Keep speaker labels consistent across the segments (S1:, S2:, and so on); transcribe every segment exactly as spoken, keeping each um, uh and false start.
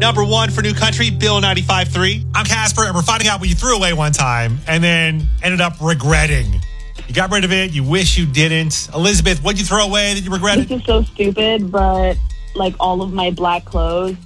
S1: Number one for New Country, Bill ninety-five point three.
S2: I'm Casper, and we're finding out what you threw away one time and then ended up regretting. You got rid of it. You wish you didn't. Elizabeth, what'd you throw away that you regretted?
S3: This is so stupid, but like all of my black clothes.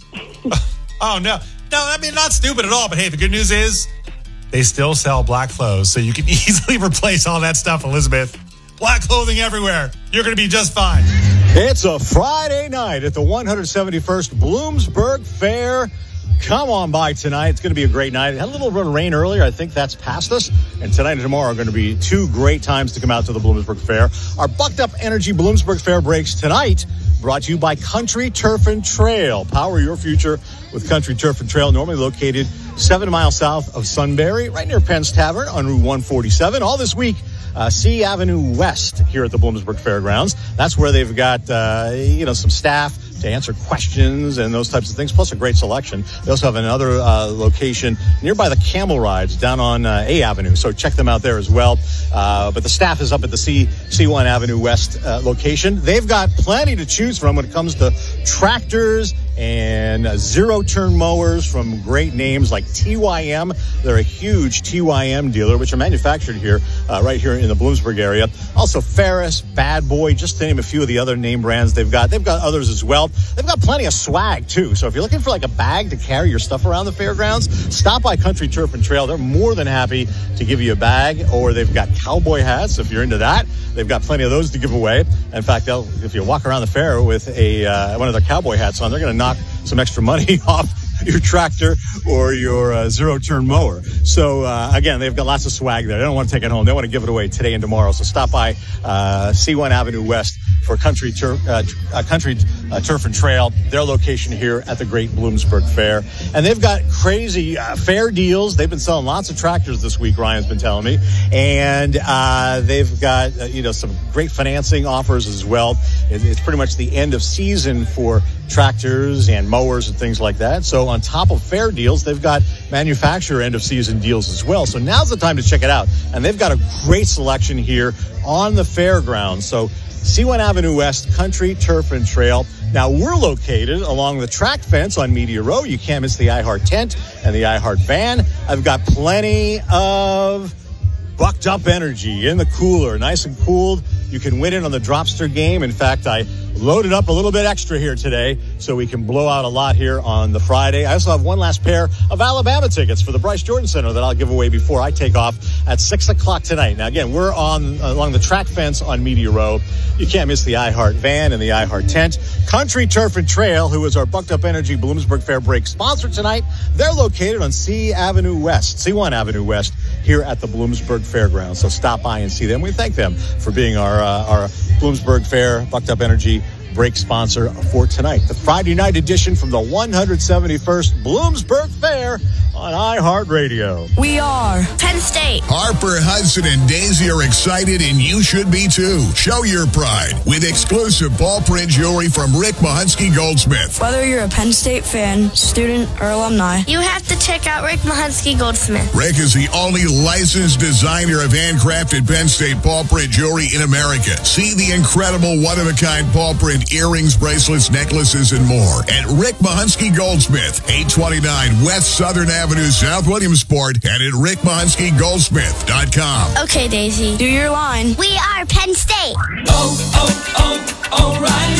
S2: Oh, no. No, I mean, not stupid at all. But hey, the good news is they still sell black clothes, so you can easily replace all that stuff, Elizabeth. Black clothing everywhere. You're going to be just fine.
S4: It's a Friday night at the one hundred seventy-first Bloomsburg Fair. Come on by tonight. It's going to be a great night. It had a little bit of rain earlier. I think that's past us. And tonight and tomorrow are going to be two great times to come out to the Bloomsburg Fair. Our Bucked Up Energy Bloomsburg Fair breaks tonight, brought to you by Country Turf and Trail. Power your future with Country Turf and Trail, normally located seven miles south of Sunbury, right near Penn's Tavern on Route one forty-seven. All this week, uh, C Avenue West here at the Bloomsburg Fairgrounds. That's where they've got, uh, you know, some staff to answer questions and those types of things, plus a great selection. They also have another uh, location nearby the Camel Rides down on uh, A Avenue, so check them out there as well. Uh, but the staff is up at the C, C1 Avenue West uh, location. They've got plenty to choose from when it comes to tractors and uh, zero-turn mowers from great names like T Y M. They're a huge T Y M dealer, which are manufactured here, uh, right here in the Bloomsburg area. Also Ferris, Bad Boy, just to name a few of the other name brands they've got. They've got others as well. They've got plenty of swag, too. So if you're looking for like a bag to carry your stuff around the fairgrounds, stop by Country Turf and Trail. They're more than happy to give you a bag, or they've got cowboy hats if you're into that. They've got plenty of those to give away. In fact, they'll, if you walk around the fair with a uh, one of their cowboy hats on, they're going to knock some extra money off your tractor or your uh, zero-turn mower. So, uh, again, they've got lots of swag there. They don't want to take it home. They want to give it away today and tomorrow. So stop by uh, C one Avenue West for Country, Tur- uh, uh, Country uh, Turf and Trail, their location here at the Great Bloomsburg Fair. And they've got crazy uh, fair deals. They've been selling lots of tractors this week, Ryan's been telling me. And uh, they've got, uh, you know, some great financing offers as well. It, it's pretty much the end of season for tractors and mowers and things like that. So on top of fair deals, they've got manufacturer end of season deals as well. So now's the time to check it out. And they've got a great selection here on the fairgrounds. So C one Avenue West, Country Turf and Trail. Now, we're located along the track fence on Media Row. You can't miss the iHeart tent and the iHeart van. I've got plenty of Bucked Up Energy in the cooler, nice and cooled. You can win it on the Dropster game. In fact, I loaded up a little bit extra here today so we can blow out a lot here on the Friday. I also have one last pair of Alabama tickets for the Bryce Jordan Center that I'll give away before I take off at six o'clock tonight. Now, again, we're on along the track fence on Media Row. You can't miss the iHeart van and the iHeart tent. Country Turf and Trail, who is our Bucked Up Energy Bloomsburg Fair Break sponsor tonight, they're located on C Avenue West, C one Avenue West, here at the Bloomsburg Fairgrounds. So stop by and see them. We thank them for being our uh, our Bloomsburg Fair Bucked Up Energy break sponsor for tonight. The Friday night edition from the one hundred seventy-first Bloomsburg Fair on iHeartRadio.
S5: We are Penn State.
S6: Harper, Hudson, and Daisy are excited, and you should be too. Show your pride with exclusive ball print jewelry from Rick Mahunsky Goldsmith.
S5: Whether you're a Penn State fan, student, or alumni,
S7: you have to check out Rick Mahunsky Goldsmith.
S6: Rick is the only licensed designer of handcrafted Penn State ball print jewelry in America. See the incredible one-of-a-kind ball print earrings, bracelets, necklaces, and more at Rick Mahunsky Goldsmith, eight twenty-nine West Southern Avenue, South Williamsport, and at rick mahunsky goldsmith dot com.
S7: Okay, Daisy.
S5: Do your line.
S7: We are Penn State.
S8: Oh, oh, oh,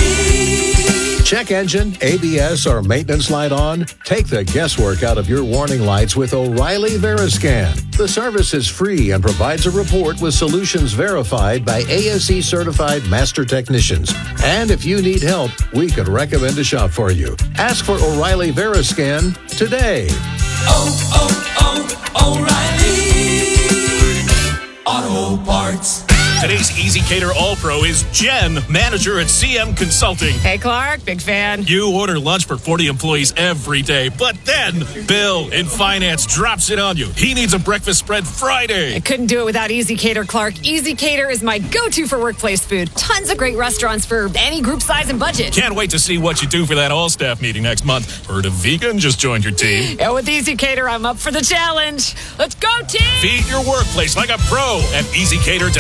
S8: O'Reilly.
S9: Check engine, A B S, or maintenance light on? Take the guesswork out of your warning lights with O'Reilly Veriscan. The service is free and provides a report with solutions verified by A S E certified master technicians. And if you need help, we could recommend a shop for you. Ask for O'Reilly Veriscan today.
S8: Oh, oh, oh, O'Reilly Auto Parts.
S10: Today's EasyCater All-Pro is Jen, manager at C M Consulting.
S11: Hey, Clark, big fan.
S10: You order lunch for forty employees every day, but then Bill in finance drops it on you. He needs a breakfast spread Friday.
S11: I couldn't do it without EasyCater, Clark. EasyCater is my go-to for workplace food. Tons of great restaurants for any group size and budget.
S10: Can't wait to see what you do for that all-staff meeting next month. Heard a vegan just joined your team.
S11: Yeah, with EasyCater, I'm up for the challenge. Let's go, team!
S10: Feed your workplace like a pro at easy cater dot com.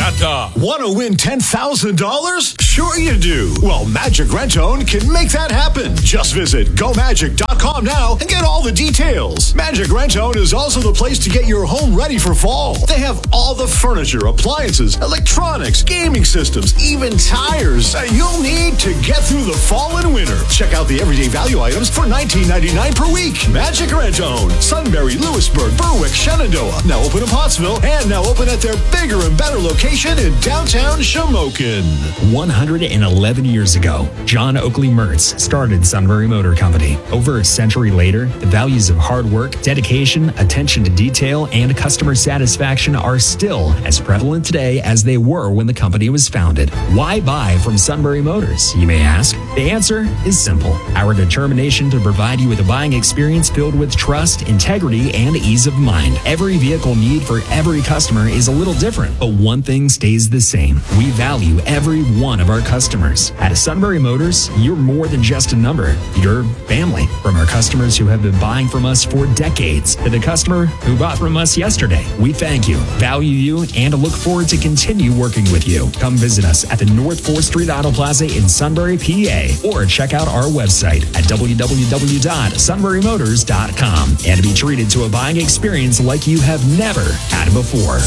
S4: Want to win ten thousand dollars? Sure you do. Well, Magic Rentone can make that happen. Just visit go magic dot com now and get all the details. Magic Rentone is also the place to get your home ready for fall. They have all the furniture, appliances, electronics, gaming systems, even tires that you'll need to get through the fall and winter. Check out the everyday value items for nineteen ninety-nine per week. Magic Rentone, Sunbury, Lewisburg, Berwick, Shenandoah. Now open in Pottsville and now open at their bigger and better location in downtown Shamokin.
S12: one hundred eleven years ago, John Oakley Mertz started Sunbury Motor Company. Over a century later, the values of hard work, dedication, attention to detail, and customer satisfaction are still as prevalent today as they were when the company was founded. Why buy from Sunbury Motors, you may ask? The answer is simple. Our determination to provide you with a buying experience filled with trust, integrity, and ease of mind. Every vehicle need for every customer is a little different, but one thing stays the same. We value every one of our customers. At Sunbury Motors, you're more than just a number. You're family. From our customers who have been buying from us for decades to the customer who bought from us yesterday, we thank you, value you, and look forward to continue working with you. Come visit us at the North fourth Street Auto Plaza in Sunbury, P A, or check out our website at w w w dot sunbury motors dot com and be treated to a buying experience like you have never had before.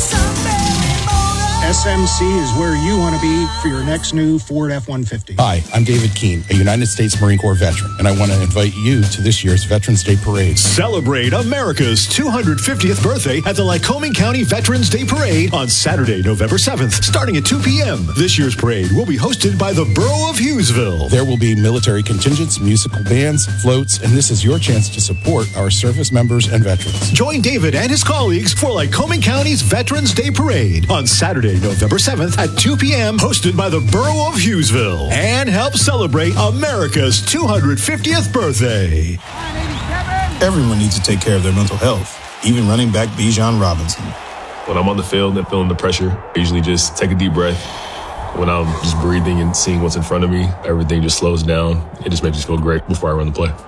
S13: S M C is where you want to be for your next new Ford F one fifty.
S14: Hi, I'm David Keene, a United States Marine Corps veteran, and I want to invite you to this year's Veterans Day Parade.
S4: Celebrate America's two hundred fiftieth birthday at the Lycoming County Veterans Day Parade on Saturday, November seventh, starting at two p.m. This year's parade will be hosted by the Borough of Hughesville.
S14: There will be military contingents, musical bands, floats, and this is your chance to support our service members and veterans.
S4: Join David and his colleagues for Lycoming County's Veterans Day Parade on Saturday, November seventh at two p.m. hosted by the Borough of Hughesville, and help celebrate America's two hundred fiftieth birthday.
S15: Everyone needs to take care of their mental health, even running back Bijan Robinson.
S16: When I'm on the field and feeling the pressure, I usually just take a deep breath. When I'm just breathing and seeing what's in front of me, everything just slows down. It just makes me feel great before I run the play.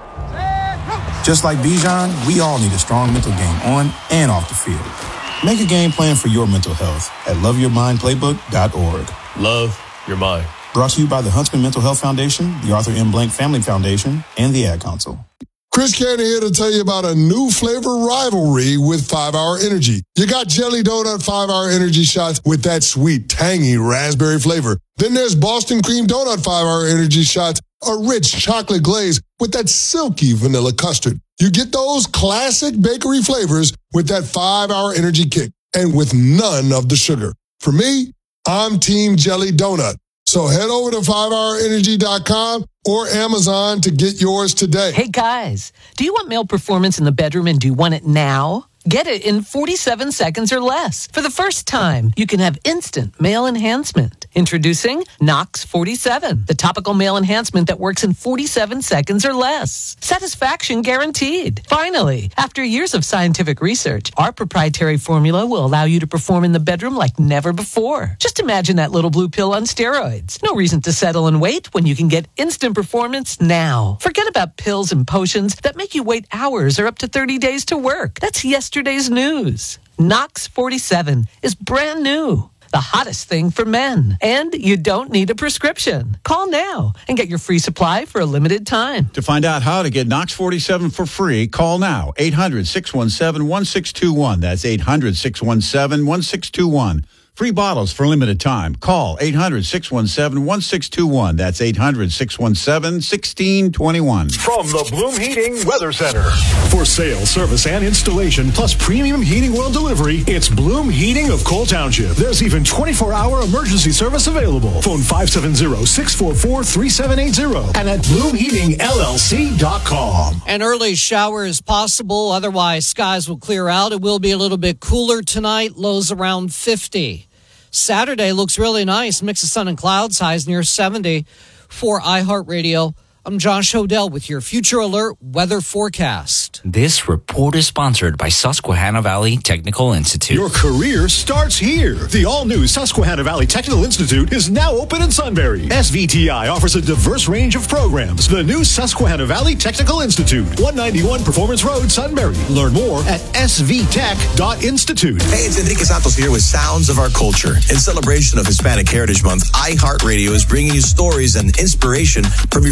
S15: Just like Bijan, we all need a strong mental game on and off the field. Make a game plan for your mental health at love your mind playbook dot org.
S16: Love your mind.
S15: Brought to you by the Huntsman Mental Health Foundation, the Arthur M. Blank Family Foundation, and the Ad Council.
S17: Chris Cannon here to tell you about a new flavor rivalry with five hour Energy. You got Jelly Donut five hour Energy shots with that sweet, tangy raspberry flavor. Then there's Boston Cream Donut five hour Energy shots, a rich chocolate glaze with that silky vanilla custard. You get those classic bakery flavors with that five hour Energy kick and with none of the sugar. For me, I'm Team Jelly Donut. So head over to five hour energy dot com or Amazon to get yours today.
S18: Hey guys, do you want male performance in the bedroom and do you want it now? Get it in forty-seven seconds or less. For the first time, you can have instant male enhancement. Introducing Nox forty-seven, the topical male enhancement that works in forty-seven seconds or less. Satisfaction guaranteed. Finally, after years of scientific research, our proprietary formula will allow you to perform in the bedroom like never before. Just imagine that little blue pill on steroids. No reason to settle and wait when you can get instant performance now. Forget about pills and potions that make you wait hours or up to thirty days to work. That's yesterday's news. Nox forty-seven is brand new. The hottest thing for men. And you don't need a prescription. Call now and get your free supply for a limited time.
S19: To find out how to get Nox forty-seven for free, call now. eight hundred, six one seven, one six two one. That's eight hundred, six one seven, one six two one. Free bottles for limited time. Call eight hundred, six one seven, one six two one. That's eight hundred, six one seven, one six two one.
S4: From the Bloom Heating Weather Center. For sale, service, and installation, plus premium heating oil delivery, it's Bloom Heating of Cole Township. There's even twenty-four hour emergency service available. Phone five seven zero, six four four, three seven eight zero and at bloom heating l l c dot com.
S20: An early shower is possible. Otherwise, skies will clear out. It will be a little bit cooler tonight. Lows around fifty. Saturday looks really nice. Mix of sun and clouds. Highs near seventy. For iHeartRadio, I'm Josh Odell with your Future Alert weather forecast.
S21: This report is sponsored by Susquehanna Valley Technical Institute.
S4: Your career starts here. The all-new Susquehanna Valley Technical Institute is now open in Sunbury. S V T I offers a diverse range of programs. The new Susquehanna Valley Technical Institute, one ninety-one Performance Road, Sunbury. Learn more at s v tech dot institute.
S22: Hey, it's Enrique Santos here with Sounds of Our Culture. In celebration of Hispanic Heritage Month, iHeartRadio is bringing you stories and inspiration from your